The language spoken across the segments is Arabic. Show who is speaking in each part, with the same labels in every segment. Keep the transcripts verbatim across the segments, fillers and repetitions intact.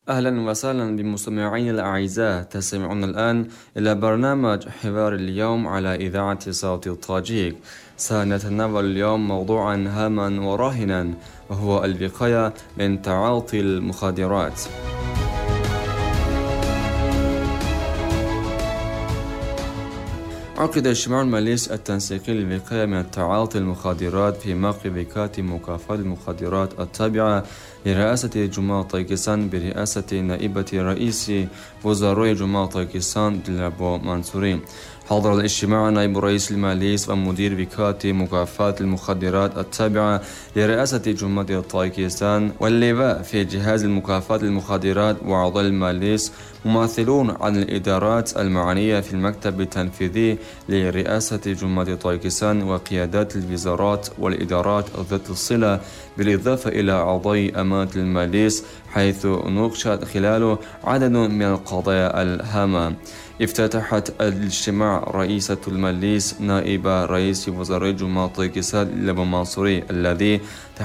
Speaker 1: أهلا وسهلا بمستمعين الأعزاء، تستمعون الآن إلى برنامج حوار اليوم على إذاعة صوت الطاجيك. سنتناول اليوم موضوعا هاما وراهنا، وهو الوقاية من تعاطي المخدرات. عقد اجتماع المجلس التنسيقي للوقاية من تعاطي المخدرات في موقع وكالة مكافحة المخدرات التابعة لرئاسة جمهورية طاجيكستان برئاسة نائبة رئيس وزراء جمهورية طاجيكستان دلابو منصوري. حضر الاجتماع نائب رئيس المجلس ومدير وكالة مكافحة المخدرات التابعة لرئاسة جمهورية طاجيكستان واللواء في جهاز المكافحة المخدرات وأعضاء المجلس، ممثلون عن الإدارات المعنية في المكتب التنفيذي لرئاسة جمهورية طاجيكستان وقيادات الوزارات والإدارات ذات الصلة، بالإضافة إلى أعضاء أمانة المجلس، حيث ناقشت خلاله عدد من القضايا الهامة. افتتحت الاجتماع رئيسة المجلس نائب رئيس وزراء جمهورية طاجيكستان دلابو منصوري، الذي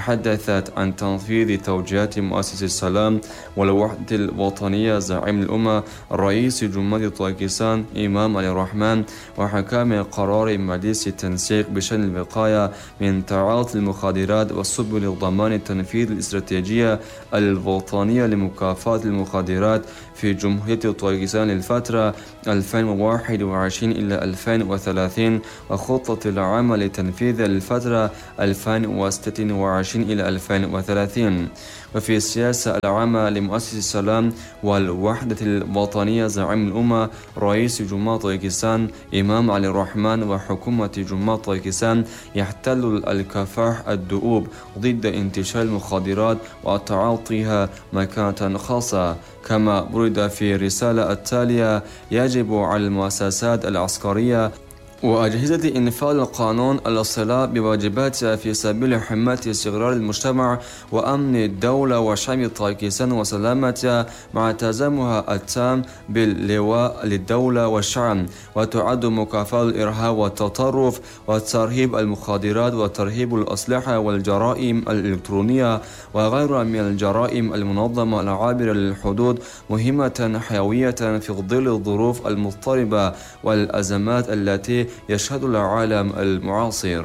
Speaker 1: تحدثت عن تنفيذ توجيهات مؤسس السلام والوحدة الوطنية زعيم الأمة رئيس جمهورية طاجيكستان إمام علي الرحمن، وحكم قرار مجلس التنسيق بشأن الوقاية من تعاطي المخدرات وسبل ضمان تنفيذ الاستراتيجية الوطنية لمكافحة المخدرات في جمهورية طاجيكستان للفترة ألفين وواحد وعشرين إلى ألفين وثلاثين، وخطة العمل لتنفيذ الفترة ألفين وستة وعشرين إلى ألفين وثلاثين. وفي السياسة العامة لمؤسس السلام والوحدة الوطنية زعيم الأمة رئيس جمهورية طاجيكستان إمام علي الرحمن وحكومة جمهورية طاجيكستان، يحتل الكفاح الدؤوب ضد انتشار المخدرات وتعاطيها مكانة خاصة. كما ورد في الرسالة التالية: يجب على المؤسسات العسكرية وأجهزة إنفاذ القانون الاصطلاح بواجباتها في سبيل حماية استقرار المجتمع وأمن الدولة وشعب طاجيكستان وسلامتها، مع تزامنها التام باللواء للدولة والشعب، وتعد مكافحة الإرهاب والتطرف وترهيب المخدرات وترهيب الأسلحة والجرائم الإلكترونية وغيرها من الجرائم المنظمة العابرة للحدود مهمة حيوية في ظل الظروف المضطربة والأزمات التي يشهد العالم المعاصر.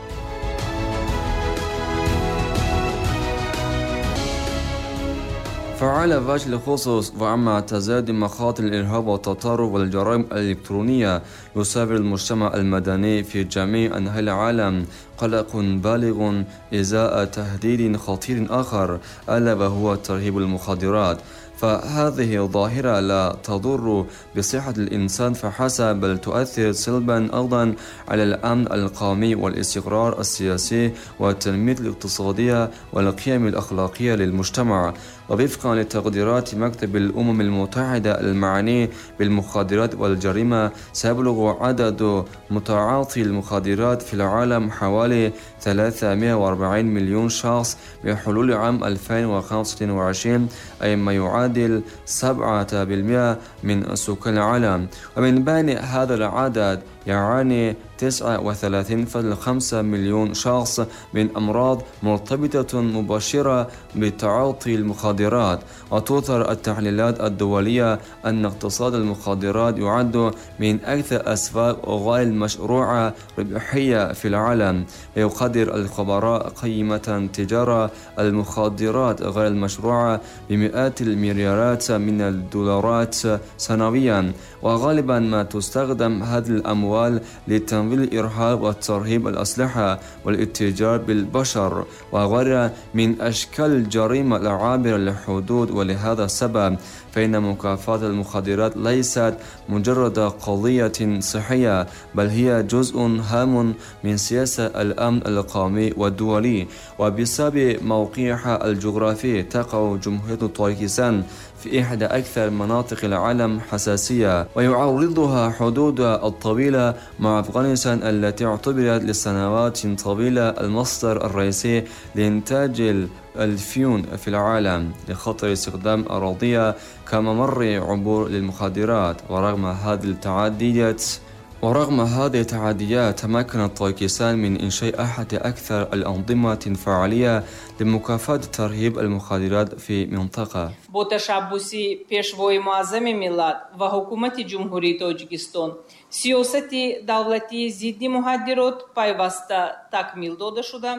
Speaker 1: فعلى وجه الخصوص، وأما تزايد مخاطر الإرهاب والتطرف والجرائم الإلكترونية، يسافر المجتمع المدني في جميع أنحاء العالم قلق بالغ إزاء تهديد خطير آخر، ألا وهو ترهيب المخدرات. فهذه ظاهرة لا تضر بصحة الإنسان فحسب، بل تؤثر سلبا أيضا على الأمن القومي والاستقرار السياسي والتنمية الاقتصادية والقيم الأخلاقية للمجتمع. ووفقا لتقديرات مكتب الأمم المتحدة المعني بالمخدرات والجريمة، سيبلغ عدد متعاطي المخدرات في العالم حوالي ثلاثمائة وأربعين مليون شخص بحلول عام ألفين وخمسة وعشرين، أي ما يعادل سبعة بالمئة من سكان العالم. ومن بين هذا العدد يعاني تسعة وثلاثين فاصلة خمسة مليون شخص من أمراض مرتبطة مباشرة بتعاطي المخدرات. وتظهر التحليلات الدولية أن اقتصاد المخدرات يعد من أكثر أسباب غير المشروعة ربحية في العالم. يقدر الخبراء قيمة تجارة المخدرات غير المشروعة بمئات المليارات من الدولارات سنويا، وغالبا ما تستخدم هذه الأموال لتمويل الإرهاب وترهيب الأسلحة والاتجار بالبشر وغيرها من أشكال الجريمة العابرة للحدود. ولهذا السبب فإن مكافحة المخدرات ليست مجرد قضية صحية، بل هي جزء هام من سياسة الأمن القومي والدولي. وبسبب موقعها الجغرافي تقع جمهورية طاجيكستان في إحدى أكثر مناطق العالم حساسية، ويعرضها حدودها الطويلة مع أفغانستان التي اعتبرت لسنوات طويلة المصدر الرئيسي لإنتاج الفيون في العالم لخطر استخدام أراضيها كممر عبور للمخدرات. ورغم هذه التعديات ورغم هذه التعديات تمكن طايكستان من إنشاء أحد أكثر الأنظمة فعالية لمكافحة ترهيب المخدرات في المنطقة.
Speaker 2: با تشبث پیشوای معظم ملت و حکومت جمهوری تاجیکستان سیاست دولتی ضد مخدرات پیوسته تکمیل داده شده.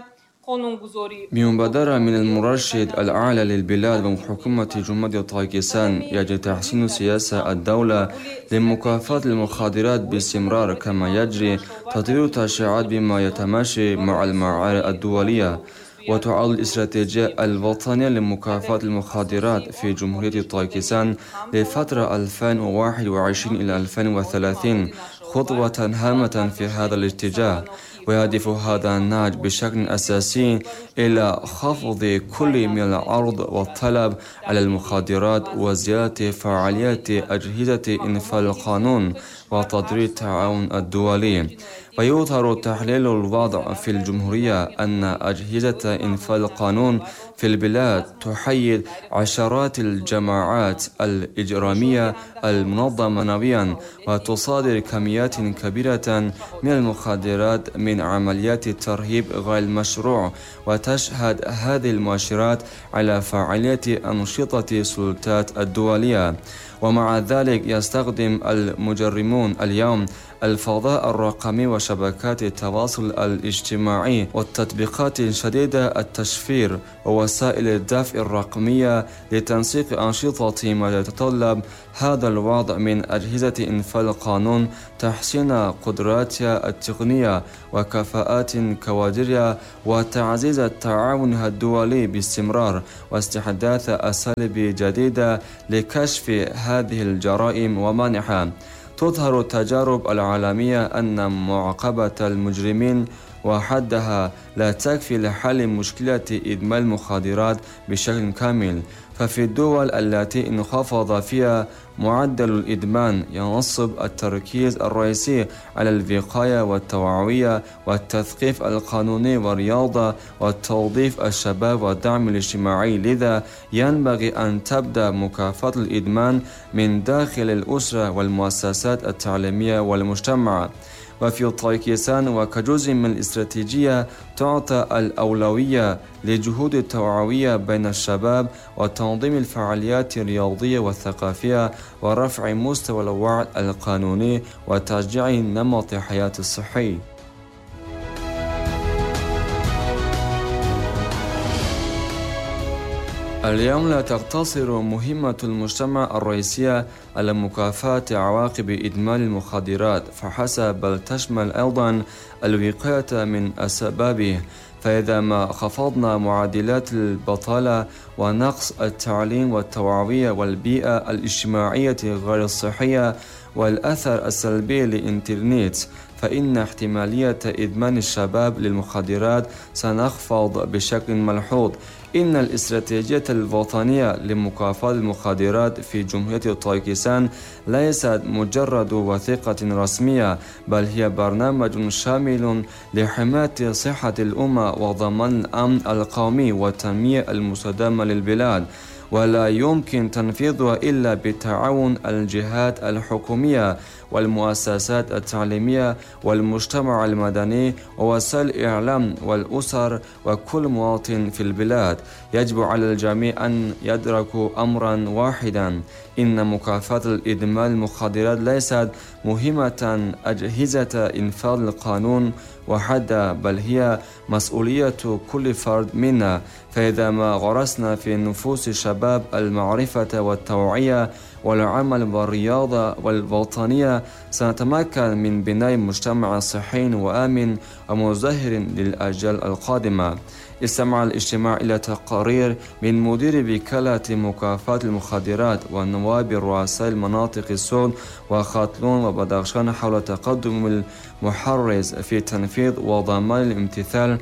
Speaker 1: بمبادرة من المرشد الأعلى للبلاد وحكومة جمهورية طايكستان يجب تحسين سياسة الدولة لمكافحة المخدرات باستمرار كما يجري تطوير التشريعات بما يتماشى مع المعايير الدولية. وتعد الاستراتيجية الوطنية لمكافحة المخدرات في جمهورية طايكستان لفترة ألفين وواحد وعشرين إلى ألفين وثلاثين خطوة هامة في هذا الاتجاه، ويهدف هذا النهج بشكل أساسي إلى خفض كل من العرض والطلب على المخدرات وزيادة فعالية أجهزة إنفاذ القانون وتطوير التعاون الدولي. ويظهر تحليل الوضع في الجمهورية أن أجهزة إنفاذ القانون في البلاد تحيد عشرات الجماعات الإجرامية المنظمة نوعيا وتصادر كميات كبيرة من المخدرات من عمليات الترهيب غير المشروع، وتشهد هذه المؤشرات على فعالية أنشطة السلطات الدولية. ومع ذلك يستخدم المجرمون اليوم الفضاء الرقمي وشبكات التواصل الاجتماعي والتطبيقات شديدة التشفير ووسائل الدفع الرقمية لتنسيق أنشطتهم، ويتطلب هذا الوضع من أجهزة إنفاذ القانون تحسين قدراتها التقنية وكفاءات كوادرها وتعزيز التعاون الدولي باستمرار واستحداث أساليب جديدة لكشف هذه الجرائم ومنعها. تظهر التجارب العالمية أن معاقبة المجرمين وحدها لا تكفي لحل مشكلة إدمان المخدرات بشكل كامل، ففي الدول التي انخفض فيها معدل الإدمان ينصب التركيز الرئيسي على الوقاية والتوعية والتثقيف القانوني والرياضة وتوظيف الشباب والدعم الاجتماعي. لذا ينبغي أن تبدأ مكافحة الإدمان من داخل الأسرة والمؤسسات التعليمية والمجتمع. وفي طايكستان وكجزء من الاستراتيجية تعطى الأولوية لجهود التوعوية بين الشباب وتنظيم الفعاليات الرياضية والثقافية ورفع مستوى الوعي القانوني وتشجيع نمط الحياة الصحي. اليوم لا تقتصر مهمة المجتمع الرئيسية على مكافحة عواقب إدمان المخدرات فحسب، بل تشمل أيضا الوقاية من أسبابه. فإذا ما خفضنا معدلات البطالة ونقص التعليم والتوعية والبيئة الاجتماعية غير الصحية والأثر السلبي للإنترنت، فإن احتمالية إدمان الشباب للمخدرات سنخفض بشكل ملحوظ. إن الاستراتيجية الوطنية لمكافحة المخدرات في جمهورية طايكستان ليست مجرد وثيقة رسمية، بل هي برنامج شامل لحماية صحة الأمة وضمان الأمن القومي والتنمية المستدامة للبلاد، ولا يمكن تنفيذها إلا بتعاون الجهات الحكومية والمؤسسات التعليمية والمجتمع المدني ووسائل الإعلام والأسر وكل مواطن في البلاد. يجب على الجميع أن يدركوا أمرا واحدا: إن مكافحة الإدمان المخدرات ليست مهمة أجهزة إنفاذ القانون وحدها، بل هي مسؤولية كل فرد منا. فإذا ما غرسنا في نفوس الشباب المعرفة والتوعية والعمل والرياضة والوطنية، سنتمكن من بناء مجتمع صحي وآمن ومزدهر للأجيال القادمة. استمع الاجتماع إلى تقارير من مدير وكالة مكافحة المخدرات ونواب رؤساء المناطق السود وخاتلون وبدخشان حول تقدم المحرز في تنفيذ وضمان الامتثال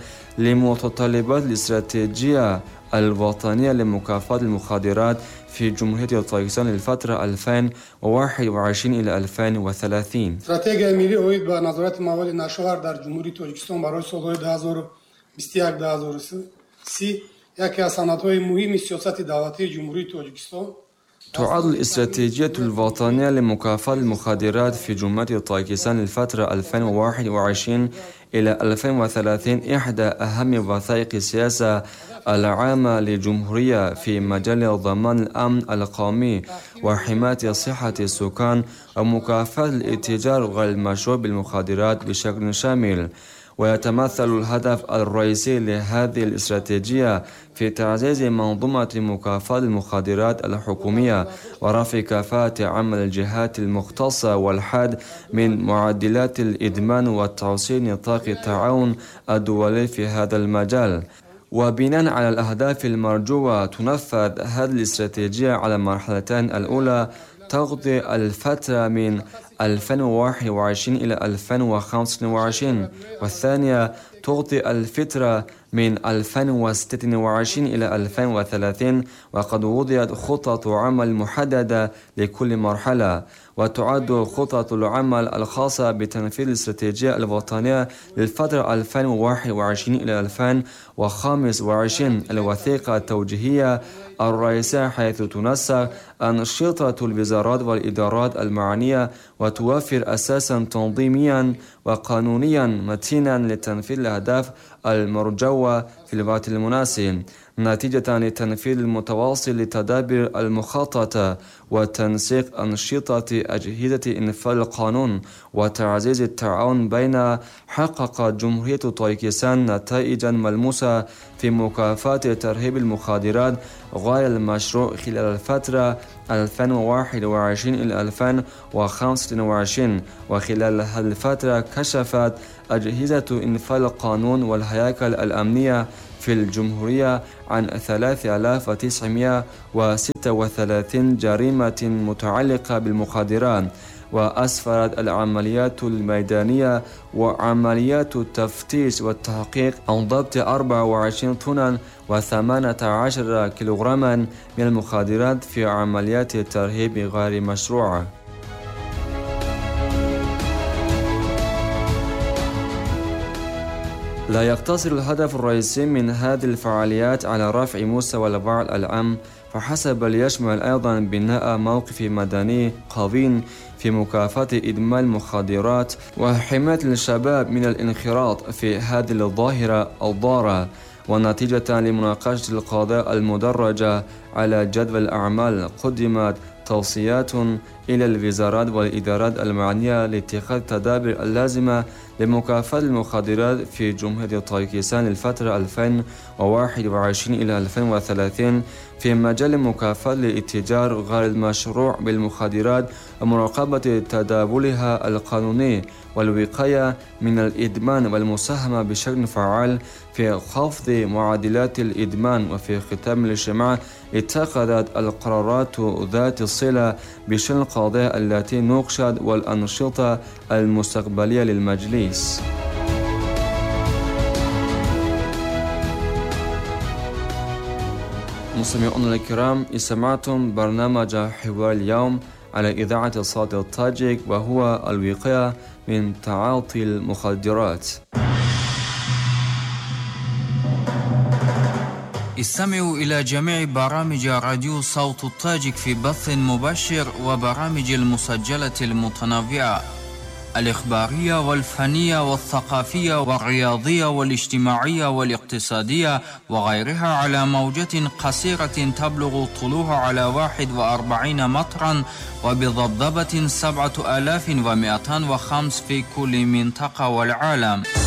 Speaker 1: لمتطلبات الاستراتيجية الوطنية لمكافحة المخدرات في جمهورية طايكستان للفترة ألفين وواحد وعشرين إلى ألفين وثلاثين.
Speaker 3: استراتيجية ملی اوید با نظارت مواد ناشکار در جمهوری تاجیکستان برای سالهای دو هزار و بیست و یک تا دو هزار و سی یکی از سندهای مهم سیاست دولتی جمهوری تاجیکستان
Speaker 1: تعد الاستراتيجية الوطنية لمكافحة المخدرات في جمهورية طاجكستان للفترة ألفين وواحد وعشرين إلى ألفين وثلاثين إحدى أهم وثائق السياسة العامة للجمهورية في مجال ضمان الأمن القومي وحماية صحة السكان ومكافحة الاتجار غير المشروع بالمخدرات بشكل شامل. ويتمثل الهدف الرئيسي لهذه الاستراتيجية في تعزيز منظومة مكافحة المخدرات الحكومية ورفع كفاءة عمل الجهات المختصة والحد من معدلات الإدمان وتوسيع نطاق التعاون الدولي في هذا المجال. وبناء على الأهداف المرجوة تنفذ هذه الاستراتيجية على مرحلتين: الأولى تغطي الفترة من ألفين وواحد وعشرين إلى ألفين وخمسة وعشرين، والثانية تغطي الفترة من ألفين وستة وعشرين إلى ألفين وثلاثين، وقد وضعت خطط عمل محددة لكل مرحلة. وتعد خطط العمل الخاصة بتنفيذ الاستراتيجية الوطنية للفترة ألفين وواحد وعشرين إلى ألفين وخمسة وعشرين الوثيقة التوجيهية الرئيسية، حيث تنسق أنشطة الوزارات والإدارات المعنية وتوفر أساسا تنظيميا وقانونيا متينا لتنفيذ الأهداف المرجوة في الوقت المناسب، نتيجة للتنفيذ المتواصل للتدابير المخططة وتنسيق أنشطة أجهزة إنفاذ القانون وتعزيز التعاون بين. حققت جمهورية طاجكستان نتائجا ملموسة في مكافحة ترهيب المخدرات غير المشروع خلال الفترة ألفين وواحد وعشرين إلى ألفين وخمسة وعشرين، وخلال هذه الفترة كشفت أجهزة إنفاذ القانون والهياكل الأمنية في الجمهورية عن ثلاثة آلاف وتسعمائة وستة وثلاثين جريمة متعلقة بالمخدرات. وأسفرت العمليات الميدانية وعمليات التفتيش والتحقيق عن ضبط أربعة وعشرين طنا وثمانية عشر كيلوغراما من المخدرات في عمليات الترهيب غير مشروعة. لا يقتصر الهدف الرئيسي من هذه الفعاليات على رفع مستوى الوعي العام، فحسب بل يشمل أيضا بناء موقف مدني قوي في مكافحة إدمان المخدرات وحماية الشباب من الانخراط في هذه الظاهرة الضارة. ونتيجة لمناقشة القضايا المدرجة على جدول الأعمال قدمت توصيات إلى الوزارات والإدارات المعنية لاتخاذ التدابير اللازمة لمكافحة المخدرات في جمهورية طاجكستان للفترة ألفين وواحد وعشرين إلى ألفين وثلاثين في مجال مكافحة الاتجار غير المشروع بالمخدرات ومراقبة تداولها القانوني والوقاية من الإدمان والمساهمة بشكل فعال في خفض معدلات الإدمان. وفي ختام الاجتماع اتخذت القرارات ذات الصلة بشأن القضايا التي نوقشت والأنشطة المستقبلية للمجلس. مستمعون الكرام، استمعتم برنامج حوار اليوم على إذاعة صوت الطاجك، وهو الوقاية من تعاطي المخدرات.
Speaker 4: استمعوا إلى جميع برامج راديو صوت الطاجك في بث مباشر وبرامج المسجلة المتنوعة الإخبارية والفنية والثقافية والرياضية والاجتماعية والاقتصادية وغيرها على موجة قصيرة تبلغ طولها على واحد وأربعين مترا وبضبضبة سبعة آلاف ومئتين وخمس في كل منطقة والعالم.